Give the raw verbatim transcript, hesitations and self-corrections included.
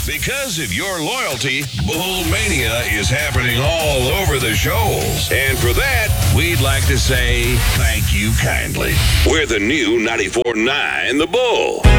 Because of your loyalty, Bull Mania is happening all over the show. And for that, we'd like to say thank you kindly. We're the new ninety-four point nine The Bull.